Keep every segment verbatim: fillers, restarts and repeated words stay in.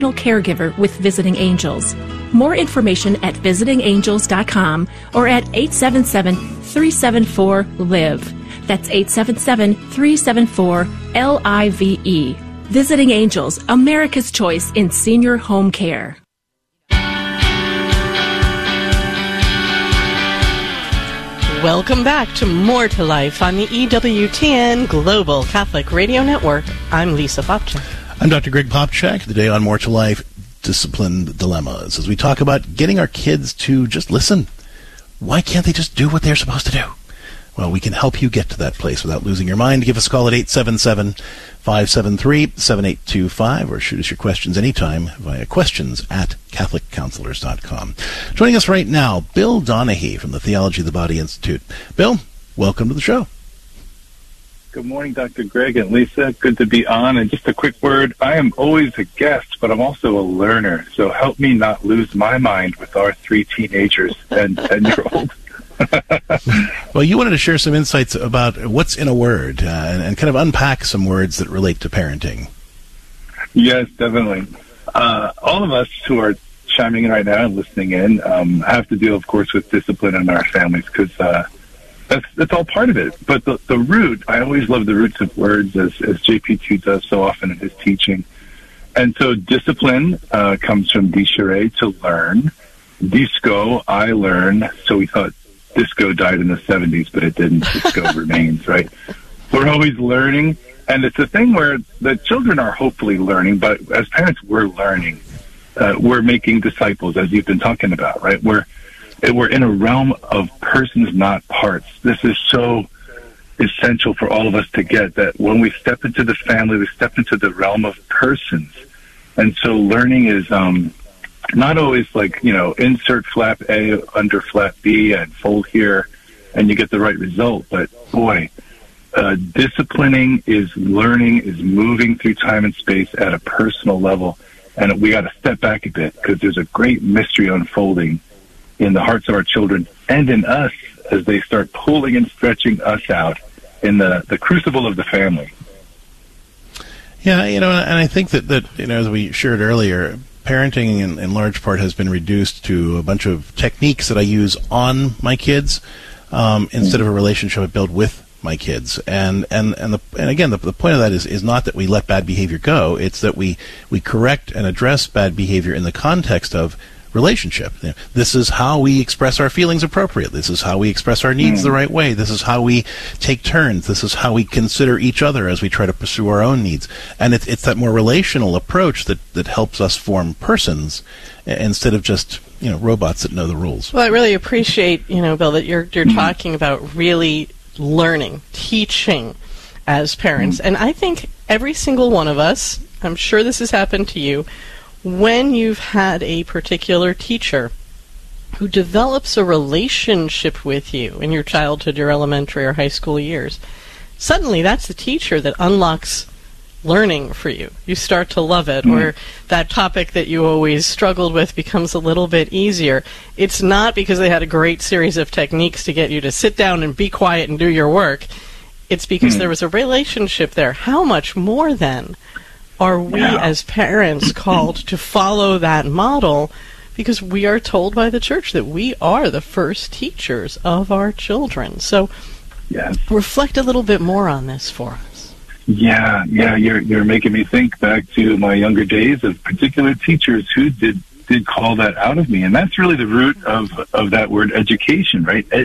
caregiver with Visiting Angels. More information at visiting angels dot com or at eight seven seven, three seven four, L I V E. That's eight seven seven, three seven four, L I V E. Visiting Angels, America's choice in senior home care. Welcome back to More to Life on the E W T N Global Catholic Radio Network. I'm Lisa Popchak. I'm Doctor Greg Popchak. Today on More to Life, Discipline Dilemmas, as we talk about getting our kids to just listen. Why can't they just do what they're supposed to do? Well, we can help you get to that place without losing your mind. Give us a call at eight seven seven, five seven three, seven eight two five or shoot us your questions anytime via questions at catholic counselors dot com. Joining us right now, Bill Donahue from the Theology of the Body Institute. Bill, welcome to the show. Good morning, Doctor Greg and Lisa. Good to be on. And just a quick word, I am always a guest, but I'm also a learner. So help me not lose my mind with our three teenagers and ten-year-old. Well, you wanted to share some insights about what's in a word uh, and, and kind of unpack some words that relate to parenting. Yes, definitely. Uh, all of us who are chiming in right now and listening in um, have to deal, of course, with discipline in our families because uh, that's that's all part of it. But the, the root, I always love the roots of words, as, as J P two does so often in his teaching. And so discipline uh, comes from discere, to learn. Disco, I learn. So we thought disco died in the seventies, but it didn't. Disco remains, right? We're always learning. And it's a thing where the children are hopefully learning, but as parents, we're learning. Uh, we're making disciples, as you've been talking about, right? We're we're in a realm of persons, not parts. This is so essential for all of us to get, that when we step into the family, we step into the realm of persons. And so learning is um, not always like, you know, insert flap A under flap B and fold here and you get the right result. But boy, uh, disciplining is learning, is moving through time and space at a personal level. And we got to step back a bit because there's a great mystery unfolding in the hearts of our children and in us as they start pulling and stretching us out in the, the crucible of the family. Yeah, you know, and I think that, that you know, as we shared earlier, parenting in, in large part has been reduced to a bunch of techniques that I use on my kids um, instead of a relationship I build with my kids. And and and, the, and again, the, the point of that is, is not that we let bad behavior go. It's that we, we correct and address bad behavior in the context of relationship. This is how we express our feelings appropriately. This is how we express our needs mm. the right way. This is how we take turns. This is how we consider each other as we try to pursue our own needs. And it's, it's that more relational approach that, that helps us form persons instead of just, you know, robots that know the rules. Well, I really appreciate, you know, Bill, that you're you're mm. talking about really learning, teaching as parents. Mm. And I think every single one of us, I'm sure this has happened to you, when you've had a particular teacher who develops a relationship with you in your childhood, your elementary or high school years, suddenly that's the teacher that unlocks learning for you. You start to love it, mm. or that topic that you always struggled with becomes a little bit easier. It's not because they had a great series of techniques to get you to sit down and be quiet and do your work. It's because mm. there was a relationship there. How much more then are we yeah. as parents called to follow that model, because we are told by the church that we are the first teachers of our children. So yes. reflect a little bit more on this for us. Yeah, yeah, you're you're making me think back to my younger days of particular teachers who did did call that out of me. And that's really the root of, of that word education, right? Ed,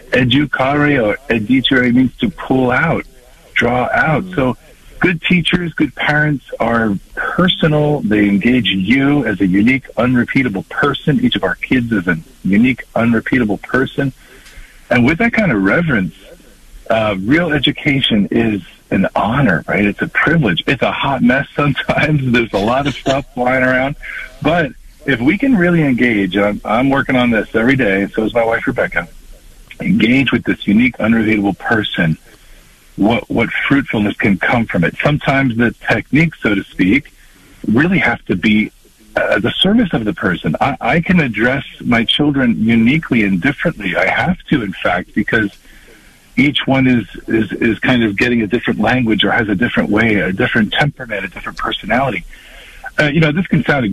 educare or edicere means to pull out, draw out. Mm. So good teachers, good parents are personal. They engage you as a unique, unrepeatable person. Each of our kids is a unique, unrepeatable person. And with that kind of reverence, uh, real education is an honor, right? It's a privilege. It's a hot mess sometimes. There's a lot of stuff flying around. But if we can really engage, I'm, I'm working on this every day, and so is my wife, Rebecca, engage with this unique, unrepeatable person, what what fruitfulness can come from it. Sometimes the techniques, so to speak, really have to be uh, the service of the person. I, I can address my children uniquely and differently. I have to, in fact, because each one is, is, is kind of getting a different language or has a different way, a different temperament, a different personality. uh, you know, this can sound